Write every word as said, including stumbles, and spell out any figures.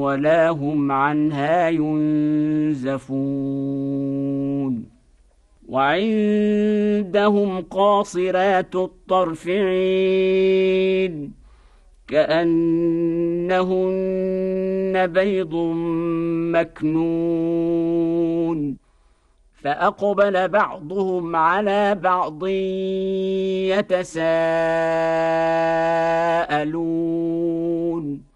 ولا هم عنها ينزفون وعندهم قاصرات الطرف عين كأنهن بيض مكنون فأقبل بعضهم على بعض يتساءلون